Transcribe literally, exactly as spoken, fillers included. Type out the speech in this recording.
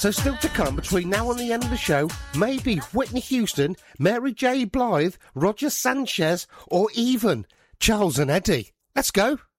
So still to come between now and the end of the show, maybe Whitney Houston, Mary J. Blige, Roger Sanchez, or even Charles and Eddie. Let's go.